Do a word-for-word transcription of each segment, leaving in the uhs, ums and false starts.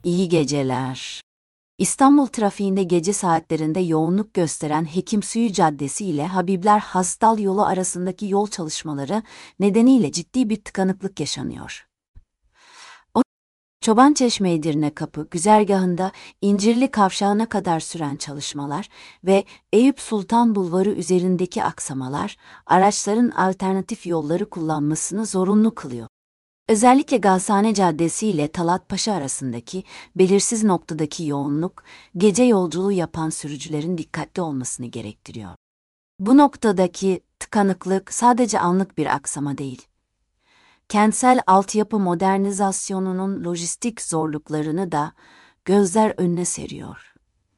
İyi geceler. İstanbul trafiğinde gece saatlerinde yoğunluk gösteren Hekimsuyu Caddesi ile Habibler Hastal yolu arasındaki yol çalışmaları nedeniyle ciddi bir tıkanıklık yaşanıyor. O Çobançeşme Edirne Kapı güzergahında İncirli Kavşağı'na kadar süren çalışmalar ve Eyüp Sultan Bulvarı üzerindeki aksamalar araçların alternatif yolları kullanmasını zorunlu kılıyor. Özellikle Gazhane Caddesi ile Talat Paşa arasındaki belirsiz noktadaki yoğunluk, gece yolculuğu yapan sürücülerin dikkatli olmasını gerektiriyor. Bu noktadaki tıkanıklık sadece anlık bir aksama değil. Kentsel altyapı modernizasyonunun lojistik zorluklarını da gözler önüne seriyor.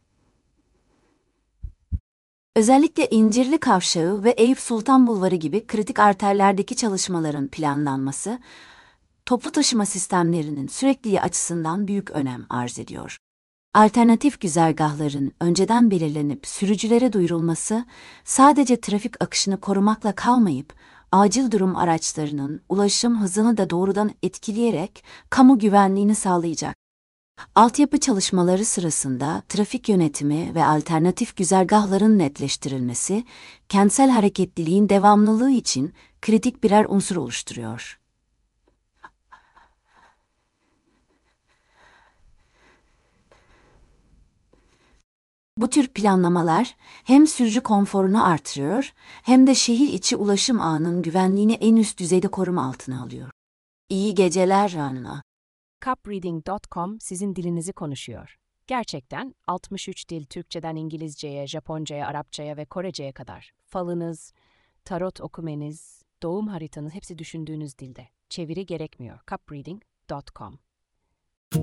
Özellikle İncirli Kavşağı ve Eyüp Sultan Bulvarı gibi kritik arterlerdeki çalışmaların planlanması, toplu taşıma sistemlerinin sürekliliği açısından büyük önem arz ediyor. Alternatif güzergahların önceden belirlenip sürücülere duyurulması, sadece trafik akışını korumakla kalmayıp, acil durum araçlarının ulaşım hızını da doğrudan etkileyerek kamu güvenliğini sağlayacak. Altyapı çalışmaları sırasında trafik yönetimi ve alternatif güzergahların netleştirilmesi, kentsel hareketliliğin devamlılığı için kritik birer unsur oluşturuyor. Bu tür planlamalar hem sürücü konforunu artırıyor hem de şehir içi ulaşım ağının güvenliğini en üst düzeyde koruma altına alıyor. İyi geceler Rana. Cupreading nokta com sizin dilinizi konuşuyor. Gerçekten altmış üç dil, Türkçeden İngilizceye, Japoncaya, Arapçaya ve Korece'ye kadar. Falınız, tarot okumeniz, doğum haritanız hepsi düşündüğünüz dilde. Çeviri gerekmiyor. Cupreading nokta com